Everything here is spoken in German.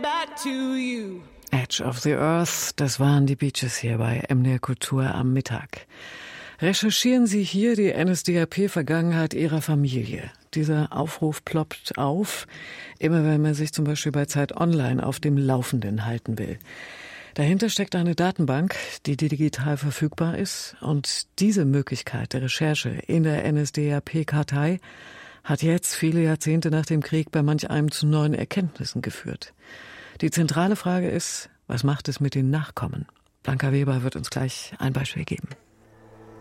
back to you. Edge of the Earth, das waren die Bee Gees hier bei MDR Kultur am Mittag. Recherchieren Sie hier die NSDAP-Vergangenheit Ihrer Familie. Dieser Aufruf ploppt auf, immer wenn man sich zum Beispiel bei Zeit Online auf dem Laufenden halten will. Dahinter steckt eine Datenbank, die digital verfügbar ist. Und diese Möglichkeit der Recherche in der NSDAP-Kartei hat jetzt, viele Jahrzehnte nach dem Krieg, bei manch einem zu neuen Erkenntnissen geführt. Die zentrale Frage ist, was macht es mit den Nachkommen? Blanca Weber wird uns gleich ein Beispiel geben.